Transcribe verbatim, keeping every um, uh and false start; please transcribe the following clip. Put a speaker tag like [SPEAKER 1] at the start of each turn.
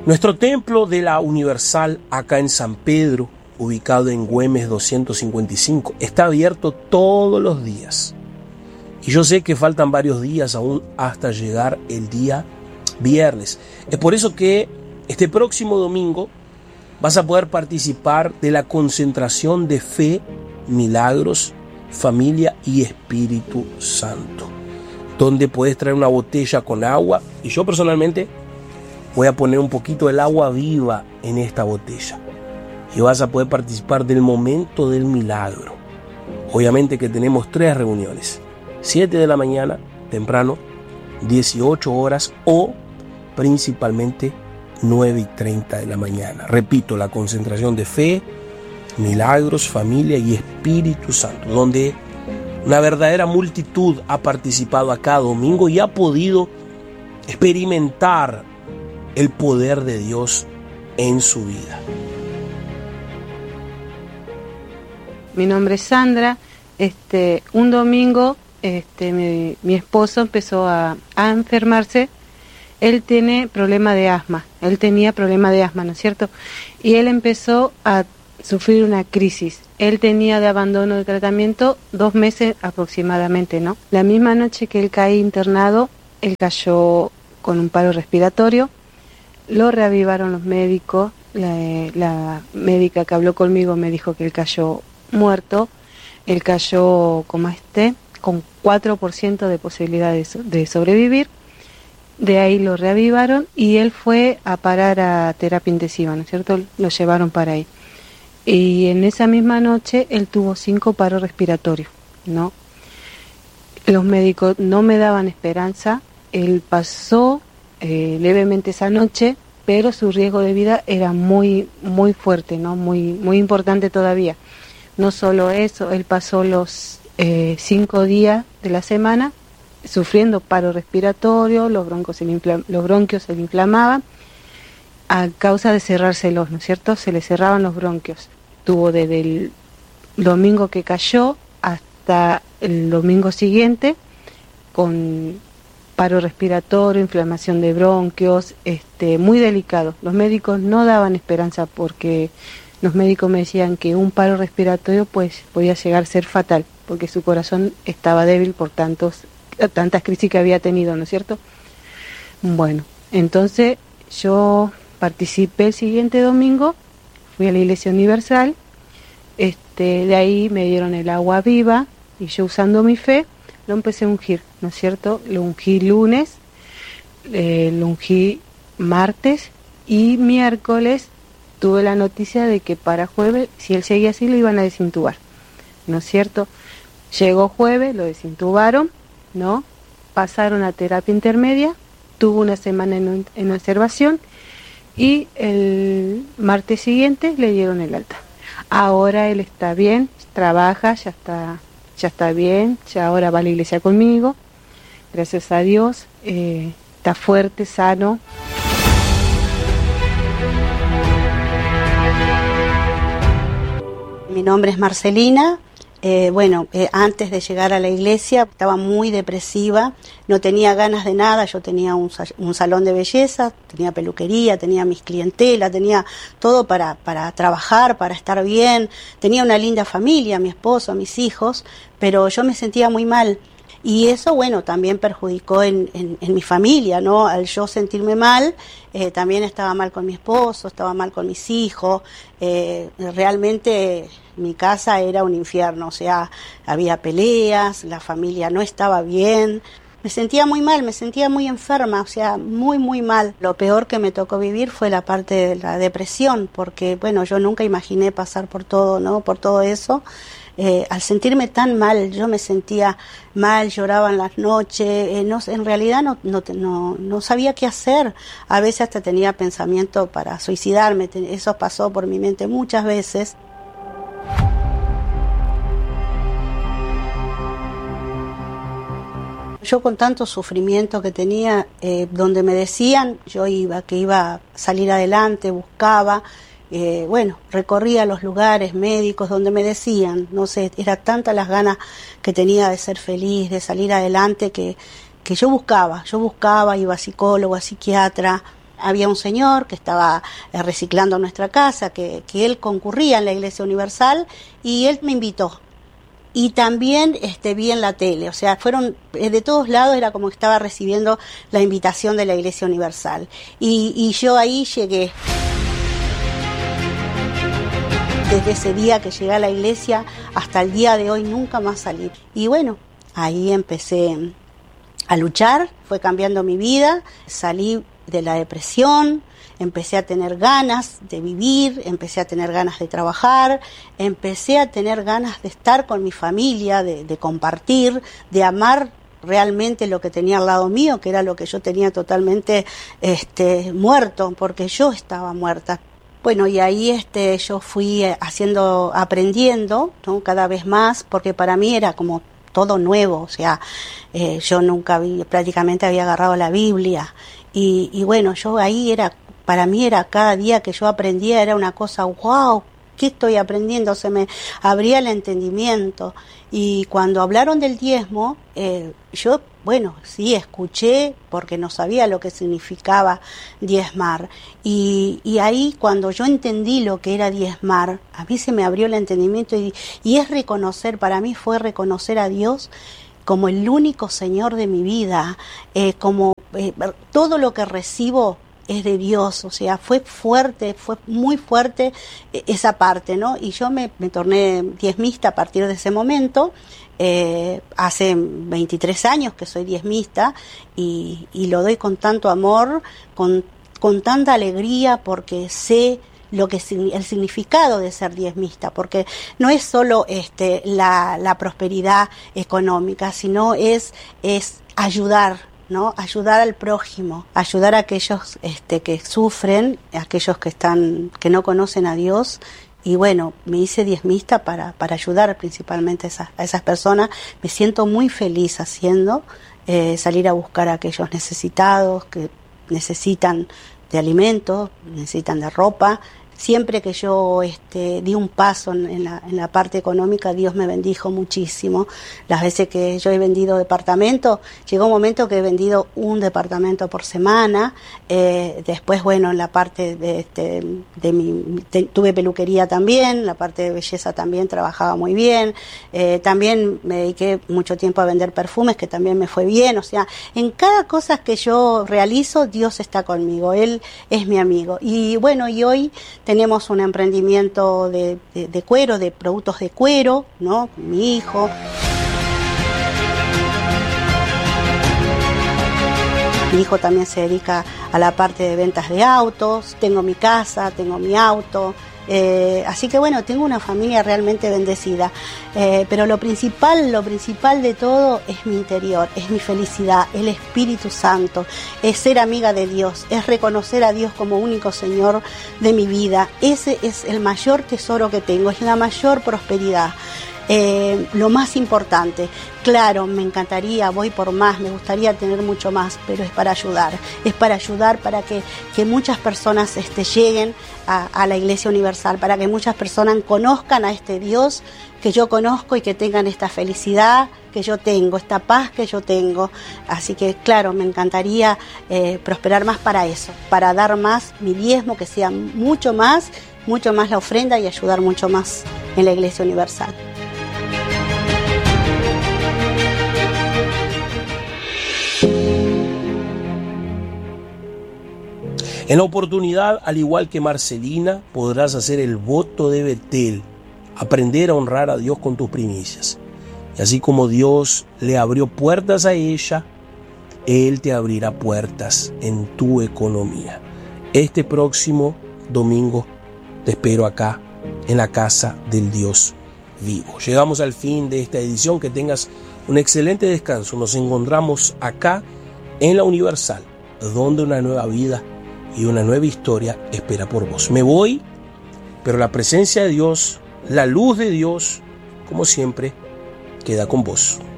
[SPEAKER 1] Nuestro templo de la Universal, acá en San Pedro, ubicado en Güemes doscientos cincuenta y cinco, está abierto todos los días. Y yo sé que faltan varios días aún hasta llegar el día viernes. Es por eso que este próximo domingo vas a poder participar de la concentración de fe, milagros, familia y Espíritu Santo, donde puedes traer una botella con agua, y yo personalmente voy a poner un poquito del agua viva en esta botella, y vas a poder participar del momento del milagro. Obviamente que tenemos tres reuniones: siete de la mañana temprano, dieciocho horas o principalmente nueve y treinta de la mañana. Repito, la concentración de fe, milagros, familia y Espíritu Santo, donde una verdadera multitud ha participado a cada domingo y ha podido experimentar el poder de Dios en su vida.
[SPEAKER 2] Mi nombre es Sandra. Este, un domingo este, mi, mi esposo empezó a, a enfermarse. Él tiene problema de asma, él tenía problema de asma, ¿no es cierto? Y él empezó a sufrir una crisis. Él tenía de abandono de tratamiento dos meses aproximadamente, ¿no? La misma noche que él cae internado, él cayó con un paro respiratorio. Lo reavivaron los médicos. La, la médica que habló conmigo me dijo que él cayó muerto. Él cayó como este, con cuatro por ciento de posibilidades de sobrevivir. De ahí lo reavivaron y él fue a parar a terapia intensiva, ¿no es cierto? Lo llevaron para ahí. Y en esa misma noche él tuvo cinco paros respiratorios, ¿no? Los médicos no me daban esperanza. Él pasó eh, levemente esa noche, pero su riesgo de vida era muy, muy fuerte, ¿no? Muy, muy importante todavía. No solo eso, él pasó los eh, cinco días de la semana sufriendo paro respiratorio, los bronquios se le inflam- los bronquios se le inflamaban a causa de cerrárselos, ¿no es cierto? Se le cerraban los bronquios. Tuvo desde el domingo que cayó hasta el domingo siguiente con paro respiratorio, inflamación de bronquios, este, muy delicado. Los médicos no daban esperanza porque los médicos me decían que un paro respiratorio pues podía llegar a ser fatal porque su corazón estaba débil por tantos tantas crisis que había tenido, ¿no es cierto? Bueno, entonces yo participé el siguiente domingo, fui a la Iglesia Universal, este, de ahí me dieron el agua viva y yo usando mi fe lo empecé a ungir, ¿no es cierto? Lo ungí lunes, eh, lo ungí martes y miércoles tuve la noticia de que para jueves, si él seguía así, lo iban a desintubar, ¿no es cierto? Llegó jueves, lo desintubaron, ¿no? Pasaron a terapia intermedia, tuvo una semana en, en observación y el martes siguiente le dieron el alta. Ahora él está bien, trabaja, ya está, ya está bien, ya ahora va a la iglesia conmigo, gracias a Dios, eh, está fuerte, sano.
[SPEAKER 3] Mi nombre es Marcelina. Eh, bueno, eh, antes de llegar a la iglesia estaba muy depresiva, no tenía ganas de nada. Yo tenía un, un salón de belleza, tenía peluquería, tenía mis clientelas, tenía todo para, para trabajar, para estar bien, tenía una linda familia, mi esposo, mis hijos, pero yo me sentía muy mal. Y eso, bueno, también perjudicó en, en, en mi familia, ¿no? Al yo sentirme mal, eh, también estaba mal con mi esposo, estaba mal con mis hijos. Eh, realmente mi casa era un infierno, o sea, había peleas, la familia no estaba bien. Me sentía muy mal, me sentía muy enferma, o sea, muy, muy mal. Lo peor que me tocó vivir fue la parte de la depresión, porque, bueno, yo nunca imaginé pasar por todo, ¿no? Por todo eso. Eh, al sentirme tan mal, yo me sentía mal, lloraba en las noches, eh, no, en realidad no, no, no, no sabía qué hacer, a veces hasta tenía pensamiento para suicidarme, eso pasó por mi mente muchas veces. Yo con tanto sufrimiento que tenía, eh, donde me decían, yo iba, que iba a salir adelante, buscaba. Eh, bueno, recorría los lugares médicos donde me decían, no sé, era tanta las ganas que tenía de ser feliz, de salir adelante, que, que yo buscaba, yo buscaba, iba a psicólogo, a psiquiatra, había un señor que estaba eh, reciclando nuestra casa, que, que él concurría en la Iglesia Universal, y él me invitó. Y también este, vi en la tele, o sea, fueron de todos lados, era como que estaba recibiendo la invitación de la Iglesia Universal. Y, y yo ahí llegué. Desde ese día que llegué a la iglesia hasta el día de hoy nunca más salí. Y bueno, ahí empecé a luchar, fue cambiando mi vida, salí de la depresión, empecé a tener ganas de vivir, empecé a tener ganas de trabajar, empecé a tener ganas de estar con mi familia, de, de compartir, de amar realmente lo que tenía al lado mío, que era lo que yo tenía totalmente este, muerto, porque yo estaba muerta. Bueno, y ahí este, yo fui haciendo, aprendiendo, ¿no? Cada vez más, porque para mí era como todo nuevo, o sea, eh, yo nunca vi, prácticamente había agarrado la Biblia, y, y bueno, yo ahí era, para mí era cada día que yo aprendía, era una cosa, wow, ¿qué estoy aprendiendo? Se me abría el entendimiento, y cuando hablaron del diezmo, eh, yo, bueno, sí, escuché porque no sabía lo que significaba diezmar. Y, y ahí cuando yo entendí lo que era diezmar, a mí se me abrió el entendimiento y, y es reconocer, para mí fue reconocer a Dios como el único Señor de mi vida, eh, como eh, todo lo que recibo es de Dios, o sea, fue fuerte, fue muy fuerte esa parte, ¿no? Y yo me, me torné diezmista a partir de ese momento. Eh, hace veintitrés años que soy diezmista y, y lo doy con tanto amor, con, con tanta alegría, porque sé lo que el significado de ser diezmista, porque no es solo este la, la prosperidad económica, sino es, es ayudar, ¿no? Ayudar al prójimo, ayudar a aquellos este, que sufren, a aquellos que están, que no conocen a Dios. Y bueno, me hice diezmista para, para ayudar principalmente a esas, a esas personas. Me siento muy feliz haciendo, eh, salir a buscar a aquellos necesitados que necesitan de alimentos, necesitan de ropa. Siempre que yo este, di un paso en, en, la, en la parte económica, Dios me bendijo muchísimo. Las veces que yo he vendido departamentos, llegó un momento que he vendido un departamento por semana. Eh, después, bueno, en la parte de, este, de mi, de, tuve peluquería también, la parte de belleza también trabajaba muy bien. Eh, también me dediqué mucho tiempo a vender perfumes, que también me fue bien. O sea, en cada cosa que yo realizo, Dios está conmigo, Él es mi amigo. Y bueno, y hoy tenemos un emprendimiento de, de, de cuero, de productos de cuero, ¿no? Mi hijo. Mi hijo también se dedica a la parte de ventas de autos. Tengo mi casa, tengo mi auto. Eh, así que bueno, tengo una familia realmente bendecida, eh, pero lo principal, lo principal de todo es mi interior, es mi felicidad, el Espíritu Santo, es ser amiga de Dios, es reconocer a Dios como único Señor de mi vida. Ese es el mayor tesoro que tengo, es la mayor prosperidad. Eh, lo más importante, claro, me encantaría, voy por más, me gustaría tener mucho más, pero es para ayudar, es para ayudar para que, que muchas personas este, lleguen a, a la Iglesia Universal, para que muchas personas conozcan a este Dios que yo conozco y que tengan esta felicidad que yo tengo, esta paz que yo tengo. Así que claro, me encantaría eh, prosperar más para eso, para dar más mi diezmo, que sea mucho más, mucho más la ofrenda y ayudar mucho más en la Iglesia Universal.
[SPEAKER 1] En la oportunidad, al igual que Marcelina, podrás hacer el voto de Betel, aprender a honrar a Dios con tus primicias. Y así como Dios le abrió puertas a ella, Él te abrirá puertas en tu economía. Este próximo domingo te espero acá, en la casa del Dios vivo. Llegamos al fin de esta edición. Que tengas un excelente descanso. Nos encontramos acá en la Universal, donde una nueva vida y una nueva historia espera por vos. Me voy, pero la presencia de Dios, la luz de Dios, como siempre, queda con vos.